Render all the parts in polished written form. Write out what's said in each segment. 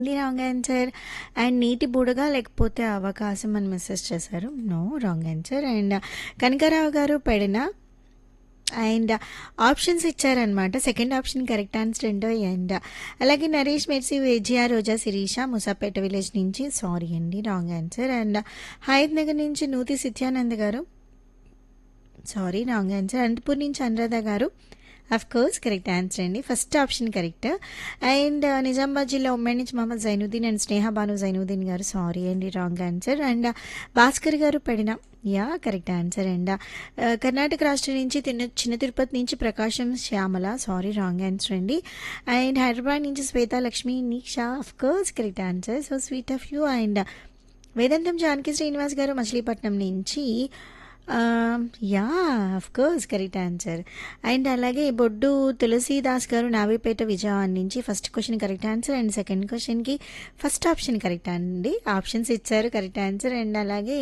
Wrong answer. And నీటి బుడగ లేకపోతే అవకాశం అని మెసేజ్ చేశారు. No, wrong answer. And Kanakarao గారు పెడిన అండ్ ఆప్షన్స్ ఇచ్చారనమాట. Second option correct answer and and అలాగే నరేష్ మెర్సీ విజయ రోజా శిరీష ముసాపేట విలేజ్ నుంచి సారీ అండి, wrong answer. And Hayath Nagar నుంచి నూతి సిత్యానంద్ గారు సారీ, రాంగ్ ఆన్సర్. అనంతపూర్ నుంచి అనురాధ గారు అఫ్ కోర్స్ కరెక్ట్ ఆన్సర్ అండి, first option correct. And Nizamabad జిల్లా ఉమ్మడి నుంచి మహమ్మద్ జైనుద్దీన్ అండ్ స్నేహ బాను జైనుద్దీన్ గారు సారీ అండి, రాంగ్ ఆన్సర్. అండ్ భాస్కర్ గారు పెడిన yeah correct answer. And Karnataka రాష్ట్రం నుంచి చిన్న తిరుపతి నుంచి ప్రకాశం శ్యామల సారీ, రాంగ్ ఆన్సర్ అండి. అండ్ హైదరాబాద్ నుంచి శ్వేత Lakshmi నీక్షా of course correct answer, so sweet of you. And వేదాంతం జానకి శ్రీనివాస్ గారు మచిలీపట్నం నుంచి yeah of course correct answer. And అలాగే బొడ్డు తులసీదాస్ గారు నావీపేట విజయవాడ నుంచి first question correct answer and second క్వశ్చన్కి ఫస్ట్ ఆప్షన్ కరెక్ట్ అండి, ఆప్షన్స్ ఇచ్చారు కరెక్ట్ ఆన్సర్. అండ్ అలాగే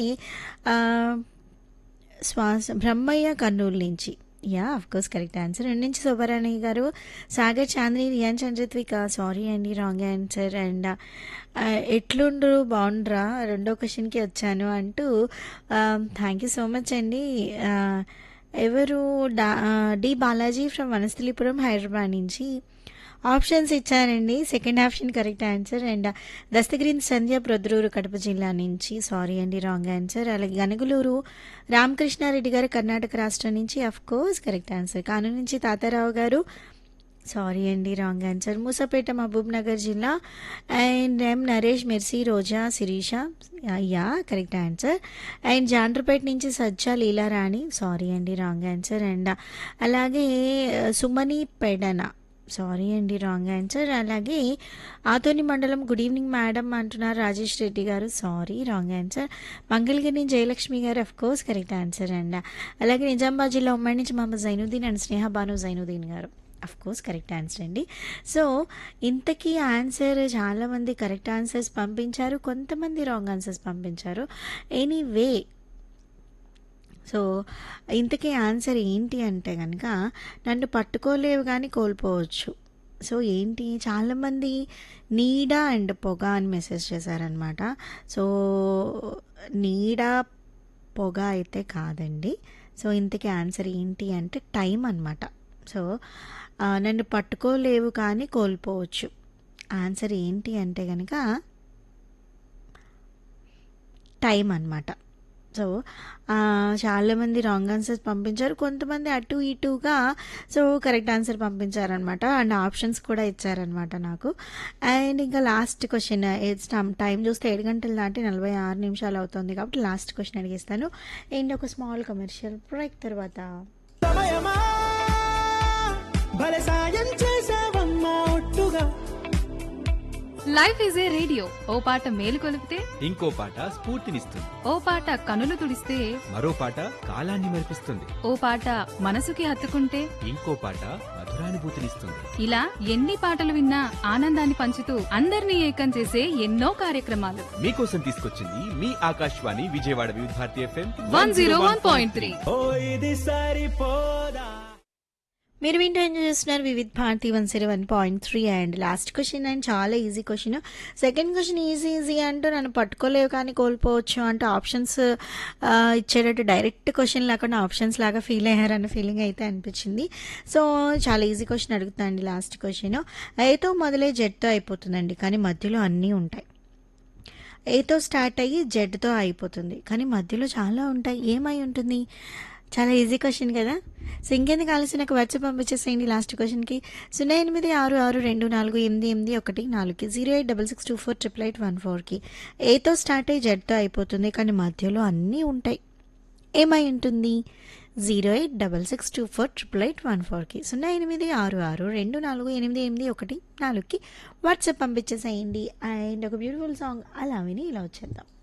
బ్రహ్మయ్య కర్నూలు నుంచి yeah of course correct answer. రెండు నుంచి శోభారాణి గారు సాగర్ చాంద్ని రియాన్ చంద్రత్విక సారీ అండి, రాంగ్ ఆన్సర్. అండ్ ఎట్లుండ్రు బాగుండ్రా రెండో క్వశ్చన్కి వచ్చాను అంటూ థ్యాంక్ యూ సో మచ్ అండి. ఎవరు డి బాలాజీ ఫ్రమ్ వనస్థలిపురం హైదరాబాద్ నుంచి ఆప్షన్స్ ఇచ్చారండి, second option correct answer. And Dastagiri సంధ్య ప్రొద్దురూరు కడప జిల్లా నుంచి సారీ అండి, రాంగ్ ఆన్సర్. అలాగే గనుగులూరు రామకృష్ణారెడ్డి గారు కర్ణాటక రాష్ట్రం నుంచి of course correct answer. Kanuru నుంచి తాతారావు గారు సారీ అండి, రాంగ్ ఆన్సర్. మూసాపేట మహబూబ్ నగర్ జిల్లా and M Naresh mercy Roja Sirisha yeah correct answer. And Jandrapeta నుంచి సజ్జా లీలారాణి సారీ అండి, రాంగ్ ఆన్సర్. అండ్ అలాగే సుమని పెడన సారీ అండి, రాంగ్ ఆన్సర్. అలాగే ఆతోని మండలం గుడ్ ఈవినింగ్ మేడం అంటున్నారు రాజేష్ రెడ్డి గారు sorry, wrong answer. Mangalagiri Jayalakshmi గారు of course correct answer. And అలాగే నిజామాబాద్ జిల్లా ఉమ్మడి నుంచి మహమ్మద్ జైనుద్దీన్ అండ్ స్నేహ బాను జైనుద్దీన్ గారు అఫ్ కోర్స్ కరెక్ట్ ఆన్సర్ అండి. సో ఇంతకీ ఆన్సర్ చాలామంది కరెక్ట్ ఆన్సర్స్ పంపించారు, కొంతమంది రాంగ్ ఆన్సర్స్ పంపించారు. ఎనీవే సో ఇంతకీ ఆన్సర్ ఏంటి అంటే కనుక నన్ను పట్టుకోలేవు కానీ కోల్పోవచ్చు. సో ఏంటి, చాలామంది నీడ అండ్ పొగ అని మెసేజ్ చేశారనమాట. సో నీడ పొగ అయితే కాదండి. సో ఇంతకీ ఆన్సర్ ఏంటి అంటే టైం అనమాట. సో నన్ను పట్టుకోలేవు కానీ కోల్పోవచ్చు, ఆన్సర్ ఏంటి అంటే కనుక టైం అనమాట. సో చాలామంది రాంగ్ ఆన్సర్స్ పంపించారు, కొంతమంది అటు ఇటుగా సో కరెక్ట్ ఆన్సర్ పంపించారనమాట. అండ్ ఆప్షన్స్ కూడా ఇచ్చారనమాట నాకు. అండ్ ఇంకా లాస్ట్ క్వశ్చన్ టైం చూస్తే 7 గంటలు దాటి 46 నిమిషాలు అవుతుంది కాబట్టి లాస్ట్ క్వశ్చన్ అడిగేస్తాను. అండ్ ఒక స్మాల్ కమర్షియల్ బ్రేక్ తర్వాత లైఫ్ ఈజ్ ఏ రేడియో, ఓ పాట మేలు కొలిపితే ఇంకో పాట స్ఫూర్తినిస్తుంది, ఓ పాట కనులు తుడిస్తే మరో పాట కాలాన్ని మరిపిస్తుంది, ఓ పాట మనసుకి హత్తుకుంటే ఇంకో పాట మధురానుభూతినిస్తుంది. ఇలా ఎన్ని పాటలు విన్నా ఆనందాన్ని పంచుతూ అందరినీ ఏకం చేసే ఎన్నో కార్యక్రమాలు మీకోసం తీసుకొచ్చింది మీ ఆకాశవాణి విజయవాడ వివిధ భారతి FM 101.3. మీరు వింటూ ఎంజాయ్ చేస్తున్నారు Vividh Bharati 101.3. And last question and చాలా easy question. Second question easy అంటూ నన్ను పట్టుకోలేవు కానీ కోల్పోవచ్చు అంటూ ఆప్షన్స్ ఇచ్చేటట్టు డైరెక్ట్ క్వశ్చన్ లేకుండా ఆప్షన్స్ లాగా ఫీల్ అయ్యారన్న ఫీలింగ్ అయితే అనిపించింది. సో చాలా ఈజీ క్వశ్చన్ అడుగుతానండి. లాస్ట్ క్వశ్చన్ ఏతో మొదలై జెడ్తో అయిపోతుందండి కానీ మధ్యలో అన్నీ ఉంటాయి. ఏతో స్టార్ట్ అయ్యి జెడ్తో అయిపోతుంది కానీ మధ్యలో చాలా ఉంటాయి, ఏమై ఉంటుంది? చాలా ఈజీ క్వశ్చన్ కదా. సో ఇంకెందుకు ఆలోచన నాకు వాట్సాప్ పంపించేసేయండి లాస్ట్ క్వశ్చన్కి 0866248814కి 08662488814కి. ఏతో స్టార్ట్ అయ్యి జెడ్తో అయిపోతుంది కానీ మధ్యలో అన్నీ ఉంటాయి, ఏమై ఉంటుంది? 08662488814కి 0866248814కి వాట్సాప్ పంపించేసేయండి. అండ్ ఒక బ్యూటిఫుల్ సాంగ్ అలా విని ఇలా వచ్చేద్దాం.